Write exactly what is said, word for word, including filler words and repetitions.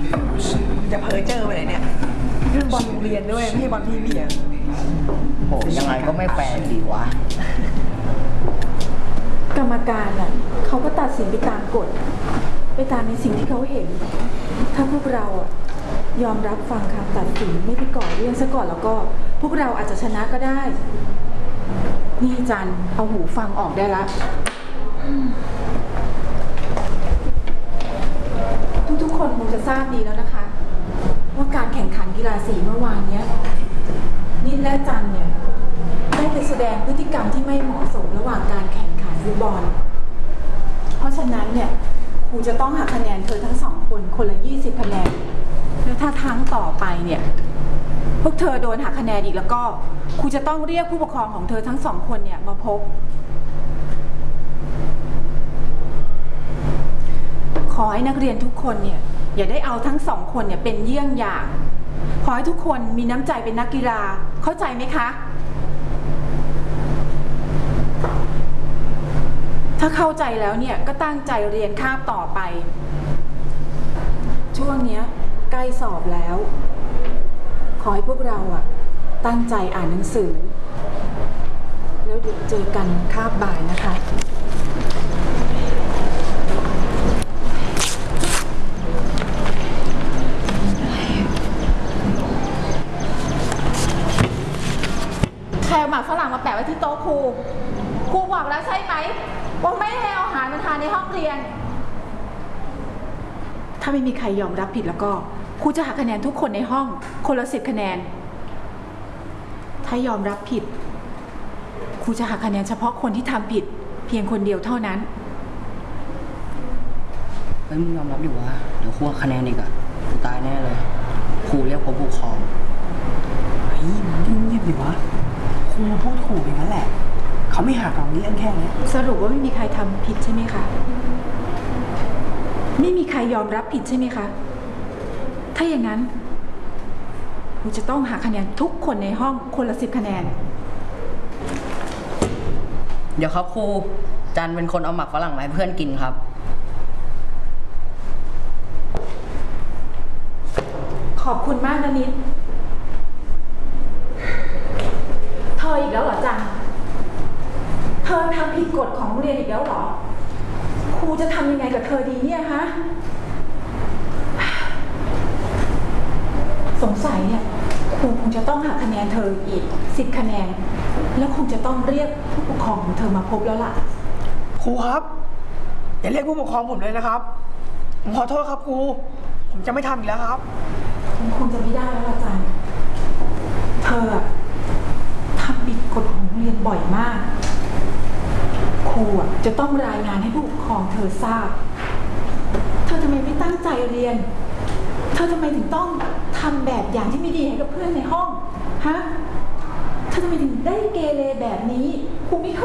จะเพ้อเจอไปเลยเนี่ยนี่บอลโรงเรียนด้วยไม่ใช่บอลพรีเมียร์โหยังไงก็ไม่แฟร์ดีวะกรรมการอ่ะเขาก็ตัดสินไปตามกฎไปตามในสิ่งที่เขาเห็นถ้าพวกเราอ่ะยอมรับฟังคำตัดสินไม่ไปก่อเรื่องซะก่อนแล้วก็พวกเราอาจจะชนะก็ได้นี่จันเอาหูฟังออกได้ละทุกๆคนคงจะทราบดีแล้วนะคะว่าการแข่งขันกีฬาสีเมื่อวานเนี้ยนิดและจันเนี่ยได้ไปแสดงพฤติกรรมที่ไม่เหมาะสมระหว่างการแข่งขันฟุตบอลเพราะฉะนั้นเนี่ยครูจะต้องหักคะแนนเธอทั้งสองคนคนละยี่สิบคะแนนแล้วถ้าครั้งต่อไปเนี่ยพวกเธอโดนหักคะแนนอีกแล้วก็ครูจะต้องเรียกผู้ปกครองของเธอทั้งสองคนเนี่ยมาพบขอให้นักเรียนทุกคนเนี่ยอย่าได้เอาทั้งสองคนเนี่ยเป็นเยี่ยงอย่างขอให้ทุกคนมีน้ำใจเป็นนักกีฬาเข้าใจไหมคะถ้าเข้าใจแล้วเนี่ยก็ตั้งใจเรียนคาบต่อไปช่วงนี้ใกล้สอบแล้วขอให้พวกเราอะตั้งใจอ่านหนังสือแล้วเดี๋ยวเจอกันคาบบ่ายนะคะใครเอาหมากฝรั่งมาแปะไว้ที่โต๊ะครูครูบอกแล้วใช่ไหมว่าไม่ให้เอาอาหารมาทานในห้องเรียนถ้าไม่มีใครยอมรับผิดแล้วก็ครูจะหักคะแนนทุกคนในห้องคนละสิบคะแนนถ้ายอมรับผิดครูจะหักคะแนนเฉพาะคนที่ทำผิดเพียงคนเดียวเท่านั้นเฮ้ยมึงยอมรับอยู่วะเดี๋ยวครูหักคะแนนอีกอะกูตายแน่เลยครูเรียกพบผู้ปกครองเฮ้ยมันเงียบๆดิวะครูพูดถูกอย่างนั้นแหละเขาไม่หักเราเรื่องแค่นี้สรุปว่าไม่มีใครทำผิดใช่ไหมคะไม่มีใครยอมรับผิดใช่ไหมคะถ้าอย่างนั้นครูจะต้องหาคะแนนทุกคนในห้องคนละสิบคะแนนเดี๋ยวครับครูจันเป็นคนเอาหมักฝรั่งมาให้เพื่อนกินครับขอบคุณมากนะนิดเธออีกแล้วเหรอจันเธอทำผิดกฎของโรงเรียนอีกแล้วเหรอครูจะทำยังไงกับเธอดีเนี่ยฮะสงสัยเนี่ยครูคงจะต้องหักคะแนนเธออีกสิบคะแนนแล้วคงจะต้องเรียกผู้ปกครองของเธอมาพบแล้วล่ะครูครับอย่าเรียกผู้ปกครองผมเลยนะครับผมขอโทษครับครูผมจะไม่ทำอีกแล้วครับมันคงจะไม่ได้แล้วอาจารย์เธอทำผิดกฎของโรงเรียนบ่อยมากครูจะต้องรายงานให้ผู้ปกครองเธอทราบเธอทำไมไม่ตั้งใจเรียนเธอทำไมถึงต้องทำแบบอย่างที่ไม่ดีให้กับเพื่อนในห้องฮะเธอทำไมถึงได้เกเรแบบนี้ครูไม่เข้า